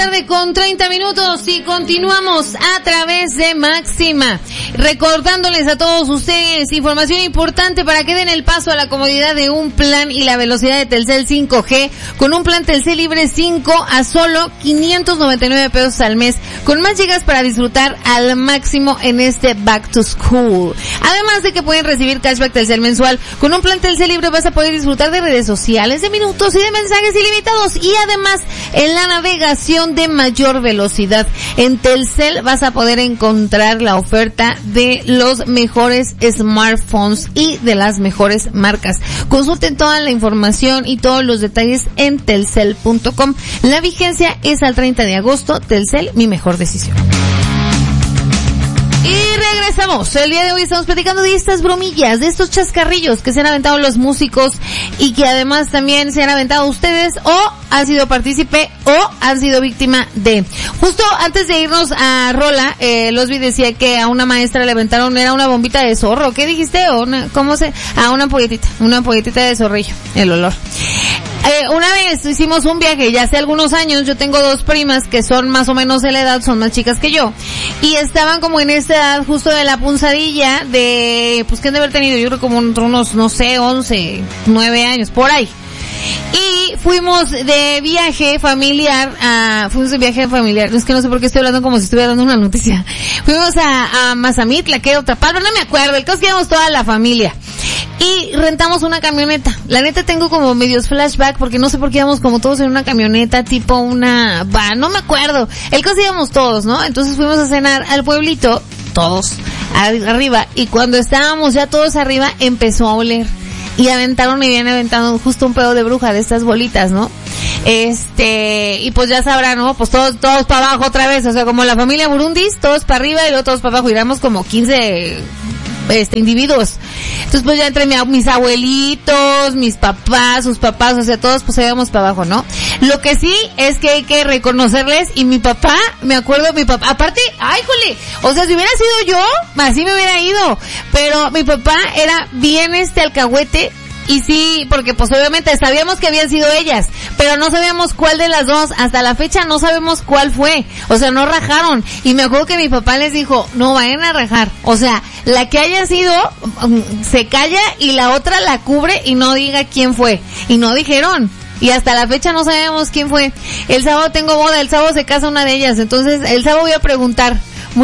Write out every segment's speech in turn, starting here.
Tarde con 30 minutos y continuamos a través de Máxima, recordándoles a todos ustedes información importante para que den el paso a la comodidad de un plan y la velocidad de Telcel 5G con un plan Telcel Libre 5 a solo 599 pesos al mes, con más gigas para disfrutar al máximo en este Back to School. Además de que pueden recibir cashback Telcel mensual, con un plan Telcel Libre vas a poder disfrutar de redes sociales, de minutos y de mensajes ilimitados, y además en la navegación de mayor velocidad. En Telcel vas a poder encontrar la oferta de los mejores smartphones y de las mejores marcas. Consulten toda la información y todos los detalles en telcel.com. La vigencia es al 30 de agosto. Telcel, mi mejor decisión. Y regresamos. El día de hoy estamos platicando de estas bromillas, de estos chascarrillos que se han aventado los músicos y que además también se han aventado ustedes o han sido partícipe o han sido víctima de. Justo antes de irnos a Rola, Losby decía que a una maestra le aventaron, era una bombita de zorro. ¿Qué dijiste? Una ampolletita de zorrillo, el olor. Una vez hicimos un viaje, ya hace algunos años, yo tengo dos primas que son más o menos de la edad, son más chicas que yo, y estaban como en esta edad justo de la punzadilla de, pues que han de haber tenido, yo creo como unos, no sé, 11, 9 años, por ahí. Y fuimos de viaje familiar, es que no sé por qué estoy hablando como si estuviera dando una noticia. Fuimos a Mazamitla, que otra palabra, no me acuerdo, el caso es que íbamos toda la familia. Y rentamos una camioneta. La neta tengo como medios flashback porque no sé por qué íbamos como todos en una camioneta tipo una, no me acuerdo. El caso íbamos todos, ¿no? Entonces fuimos a cenar al pueblito, todos arriba, y cuando estábamos ya todos arriba empezó a oler. Y me habían aventado justo un pedo de bruja de estas bolitas, ¿no? Y pues ya sabrán, ¿no? Pues todos para abajo otra vez, o sea, como la familia Burundis, todos para arriba y luego todos para abajo, y éramos como 15 individuos. Entonces pues ya entre mis abuelitos, mis papás, sus papás, o sea, todos pues íbamos para abajo, ¿no? Lo que sí es que hay que reconocerles, y mi papá, me acuerdo, aparte, ¡ay, jole! O sea, si hubiera sido yo, así me hubiera ido, pero mi papá era bien alcahuete. Y sí, porque pues obviamente sabíamos que habían sido ellas, pero no sabíamos cuál de las dos, hasta la fecha no sabemos cuál fue, o sea, no rajaron, y me acuerdo que mi papá les dijo, no vayan a rajar, o sea, la que haya sido, se calla y la otra la cubre y no diga quién fue, y no dijeron. Y hasta la fecha no sabemos quién fue. El sábado tengo boda, el sábado se casa una de ellas, entonces el sábado voy a preguntar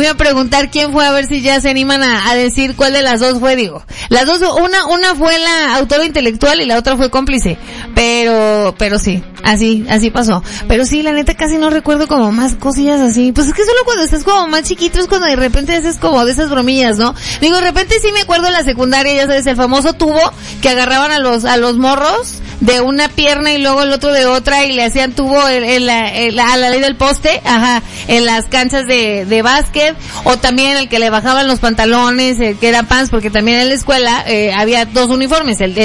quién fue, a ver si ya se animan a decir cuál de las dos fue, digo. Las dos, una fue la autora intelectual y la otra fue cómplice. Pero sí, así pasó. Pero sí, la neta casi no recuerdo como más cosillas así. Pues es que solo cuando estás como más chiquito es cuando de repente haces como de esas bromillas, ¿no? Digo, de repente sí me acuerdo de la secundaria, ya sabes, el famoso tubo que agarraban a los morros de una pierna y luego el otro de otra y le hacían tubo a la ley del poste, en las canchas de básquet, o también el que le bajaban los pantalones, el que era pants, porque también en la escuela había dos uniformes, el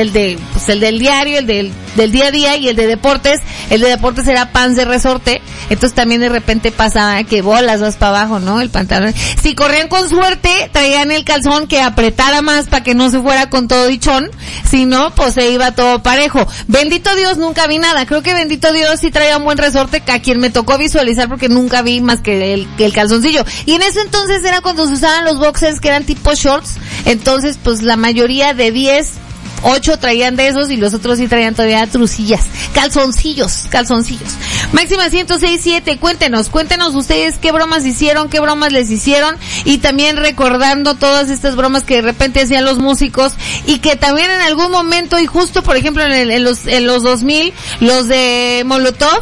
del diario, el del día a día, y el de deportes. El de deportes era pants de resorte, entonces también de repente pasaba que bolas vas para abajo, ¿no? El pantalón. Si corrían con suerte, traían el calzón que apretara más para que no se fuera con todo dichón, si no, pues se iba todo parejo. Bendito Dios, nunca vi nada. Creo que bendito Dios sí traía un buen resorte, a quien me tocó visualizar porque nunca vi más que el calzoncillo. Y en eso entonces era cuando se usaban los boxers que eran tipo shorts, entonces pues la mayoría de 10, 8 traían de esos y los otros sí traían todavía trucillas, calzoncillos. Máxima 106.7, cuéntenos ustedes qué bromas hicieron, qué bromas les hicieron, y también recordando todas estas bromas que de repente hacían los músicos y que también en algún momento, y justo por ejemplo en los 2000, los de Molotov,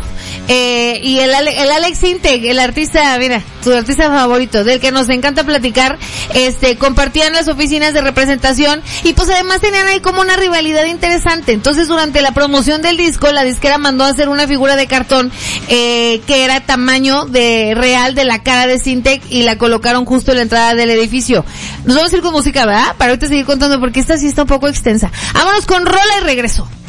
y el Alex Integ, el artista, mira, su artista favorito, del que nos encanta platicar, compartían las oficinas de representación y pues además tenían ahí como una rivalidad interesante. Entonces durante la promoción del disco, la disquera mandó a hacer una figura de cartón que era tamaño real de la cara de Integ y la colocaron justo en la entrada del edificio. Nos vamos a ir con música, ¿verdad? Para ahorita seguir contando porque esta sí está un poco extensa. Vámonos con rola y regreso.